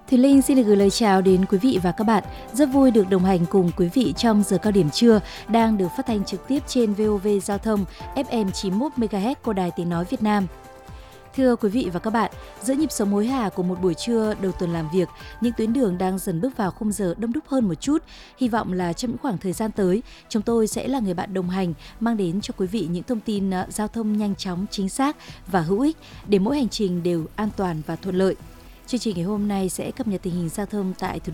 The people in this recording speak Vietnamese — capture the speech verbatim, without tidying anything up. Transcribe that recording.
Thùy Linh xin được gửi lời chào đến quý vị và các bạn. Rất vui được đồng hành cùng quý vị trong giờ cao điểm trưa đang được phát thanh trực tiếp trên vê o vê Giao thông ép em chín mươi mốt mê ga héc của Đài Tiếng Nói Việt Nam. Thưa quý vị và các bạn, giữa nhịp sống hối hả của một buổi trưa đầu tuần làm việc, những tuyến đường đang dần bước vào khung giờ đông đúc hơn một chút. Hy vọng là trong những khoảng thời gian tới, chúng tôi sẽ là người bạn đồng hành, mang đến cho quý vị những thông tin giao thông nhanh chóng, chính xác và hữu ích để mỗi hành trình đều an toàn và thuận lợi. Chương trình ngày hôm nay sẽ cập nhật tình hình giao thông tại thủ